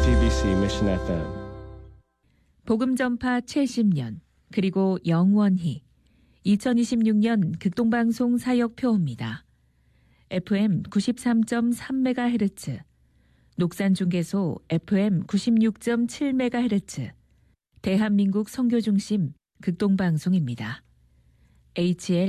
JTBC Mission FM. 복음 전파 70년 그리고 영원히 2026년 극동방송 사역표입니다. FM 93.3MHz, 녹산중개소 FM 96.7MHz, 대한민국 선교중심 극동방송입니다. HL